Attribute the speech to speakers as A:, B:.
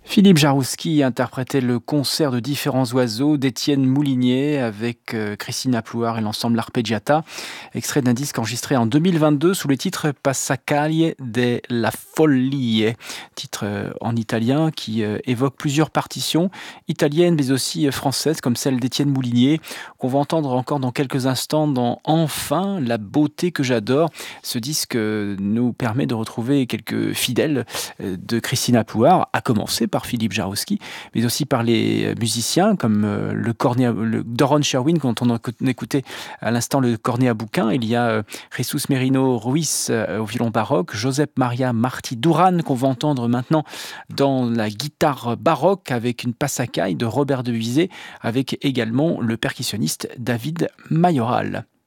A: Philippe Jarouski interprétait le concert de différents oiseaux d'Étienne Moulinier avec Christina Plouard et l'ensemble Arpeggiata, extrait d'un disque enregistré en 2022 sous le titre Passacaglie della Follie, titre en italien qui évoque plusieurs partitions italiennes mais aussi françaises comme celle d'Étienne Moulinier qu'on va entendre encore dans quelques instants dans Enfin la beauté que j'adore. Ce disque nous permet de retrouver quelques fidèles de Christina Plouard, à commencer par Philippe Jarouski, mais aussi par les musiciens comme le Doron Sherwin, quand on a écouté à l'instant le cornet à bouquin. Il y a Jesus Merino Ruiz au violon baroque, Josep Maria Martí Duran qu'on va entendre maintenant dans la guitare baroque avec une passacaille de Robert de Bizet, avec également le percussionniste David Mayoral.